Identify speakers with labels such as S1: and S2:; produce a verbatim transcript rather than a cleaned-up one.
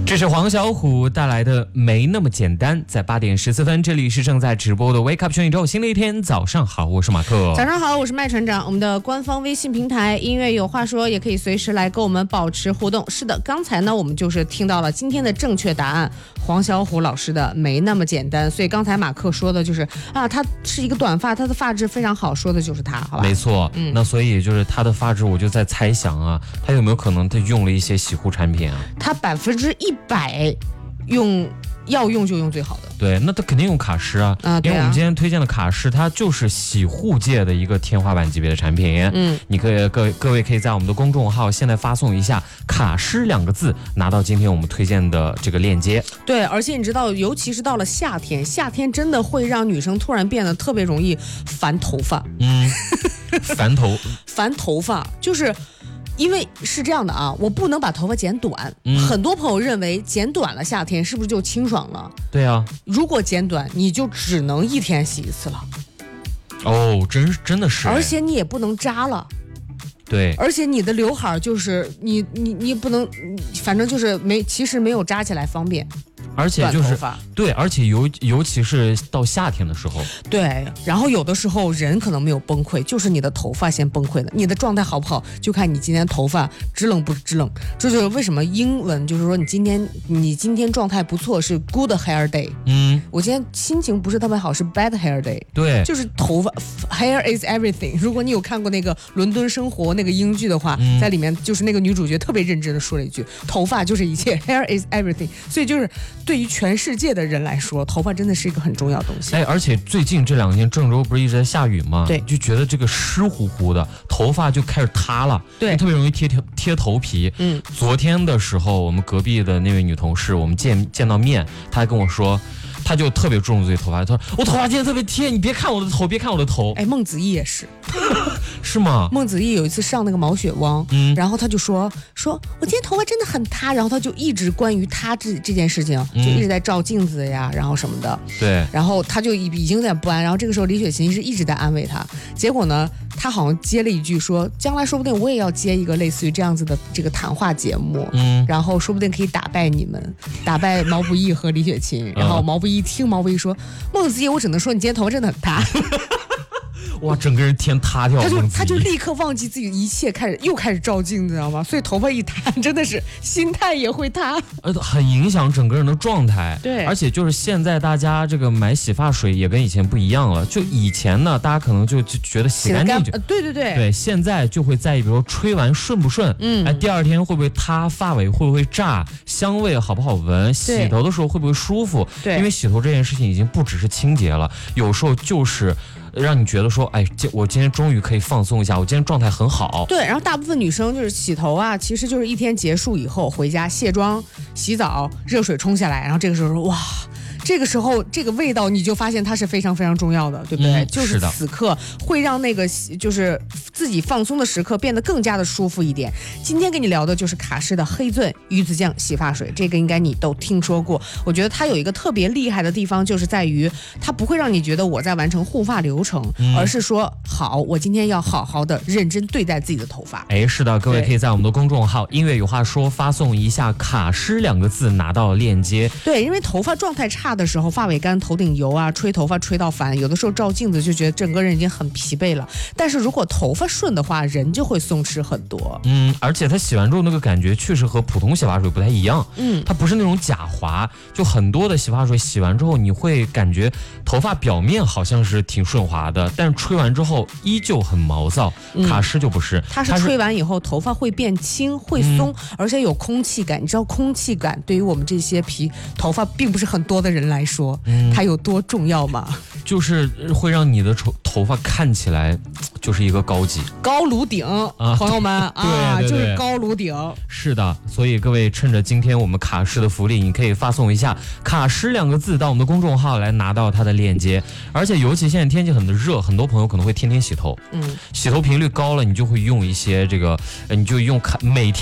S1: 这是黄小琥带来的没那么简单，在八点十四分，这里是正在直播的 Wake Up 全宇宙，新的一天早上好，我是马克。
S2: 早上好，我是麦船长。我们的官方微信平台音乐有话说，也可以随时来跟我们保持互动。是的，刚才呢我们就是听到了今天的正确答案，黄小琥老师的没那么简单。所以刚才马克说的就是啊，他是一个短发，他的发质非常好，说的就是他，好吧？
S1: 没错，嗯，那所以就是他的发质，我就在猜想啊，他有没有可能他用了一些洗护产品啊？
S2: 他百分之一百用。要用就用最好的，
S1: 对，那他肯定用卡诗啊，
S2: 啊
S1: 因为我们今天推荐的卡诗，它就是洗护界的一个天花板级别的产品。嗯，你可以各位各位可以在我们的公众号现在发送一下“卡诗”两个字，拿到今天我们推荐的这个链接。
S2: 对，而且你知道，尤其是到了夏天，夏天真的会让女生突然变得特别容易烦头发。
S1: 嗯，烦头，
S2: 烦头发就是。因为是这样的啊，我不能把头发剪短、嗯、很多朋友认为剪短了夏天是不是就清爽了？
S1: 对啊，
S2: 如果剪短你就只能一天洗一次了。
S1: 哦，真真的是，
S2: 而且你也不能扎了。
S1: 对，
S2: 而且你的刘海就是你你你不能，反正就是没，其实没有扎起来方便。
S1: 而且就是对，而且尤尤其是到夏天的时候，
S2: 对，然后有的时候人可能没有崩溃，就是你的头发先崩溃了。你的状态好不好，就看你今天头发支棱不支棱。这就是为什么英文就是说你今天你今天状态不错是 good hair day。嗯，我今天心情不是特别好是 bad hair day。对，就是头发 hair is everything。如果你有看过那个伦敦生活那个英剧的话，嗯、在里面就是那个女主角特别认真的说了一句，头发就是一切 ，hair is everything。所以就是。对于全世界的人来说，头发真的是一个很重要的东西。
S1: 哎，而且最近这两天郑州不是一直在下雨吗？
S2: 对，
S1: 就觉得这个湿乎乎的，头发就开始塌了，
S2: 对，
S1: 特别容易贴贴贴头皮。嗯，昨天的时候，我们隔壁的那位女同事，我们见见到面，她还跟我说。他就特别注重自己头发，他说我头发今天特别贴，你别看我的头，别看我的头。
S2: 哎，孟子义也是，
S1: 是吗？
S2: 孟子义有一次上那个毛血汪，嗯，然后他就说说我今天头发真的很塌，然后他就一直关于他这这件事情，就一直在照镜子呀，然后什么的。
S1: 对，
S2: 然后他就已经在不安，然后这个时候李雪琴是一直在安慰他，结果呢，他好像接了一句说，将来说不定我也要接一个类似于这样子的这个谈话节目，嗯，然后说不定可以打败你们，打败毛不易和李雪琴，然后毛不易。一听毛不易说孟子义，我只能说你今天头发真的很塌。
S1: 哇，整个人天塌掉了，
S2: 他就他就立刻忘记自己一切，开始又开始照镜子，知道吗？所以头发一塌，真的是心态也会塌，
S1: 呃，很影响整个人的状态。
S2: 对，
S1: 而且就是现在大家这个买洗发水也跟以前不一样了。就以前呢，大家可能就就觉得洗干净就、
S2: 呃，对对对
S1: 对，现在就会在意，比如说吹完顺不顺，嗯，哎，第二天会不会塌，发尾会不会炸，香味好不好闻，洗头的时候会不会舒服？
S2: 对，
S1: 因为洗头这件事情已经不只是清洁了，有时候就是。让你觉得说，哎，我今天终于可以放松一下，我今天状态很好。
S2: 对，然后大部分女生就是洗头啊，其实就是一天结束以后回家卸妆、洗澡，热水冲下来，然后这个时候说，哇。这个时候，这个味道你就发现它是非常非常重要的，对不对？
S1: 嗯、
S2: 就是此刻会让那个就是自己放松的时刻变得更加的舒服一点。今天跟你聊的就是卡诗的黑钻鱼子酱洗发水，这个应该你都听说过。我觉得它有一个特别厉害的地方，就是在于它不会让你觉得我在完成护发流程，嗯、而是说好，我今天要好好的认真对待自己的头发。
S1: 哎，是的，各位可以在我们的公众号“音乐有话说”发送一下“卡诗”两个字，拿到链接。
S2: 对，因为头发状态差的时候，发尾干、头顶油啊，吹头发吹到烦，有的时候照镜子就觉得整个人已经很疲惫了。但是如果头发顺的话，人就会松弛很多。
S1: 嗯，而且它洗完之后那个感觉确实和普通洗发水不太一样。嗯，它不是那种假滑，就很多的洗发水洗完之后，你会感觉头发表面好像是挺顺滑的，但是吹完之后依旧很毛躁。嗯、卡诗就不是，
S2: 它是吹完以后头发会变轻、会松，嗯、而且有空气感。你知道空气感对于我们这些皮头发并不是很多的人来说。嗯，它有多重要吗？
S1: 就是会让你的头头发看起来就是一个高级
S2: 高颅顶啊，朋友们啊，对对对就是高颅顶。
S1: 是的，所以各位趁着今天我们卡诗的福利，你可以发送一下“卡诗”两个字到我们的公众号来拿到它的链接。而且尤其现在天气很热，很多朋友可能会天天洗头，嗯，洗头频率高了，你就会用一些这个，你就用卡每天。